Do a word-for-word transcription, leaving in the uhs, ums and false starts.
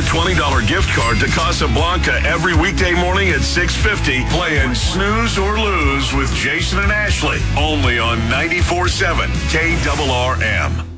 twenty dollars gift card to Casablanca every weekday morning at six fifty, playing Snooze or Lose with Jason and Ashley, only on ninety-four point seven K R R M.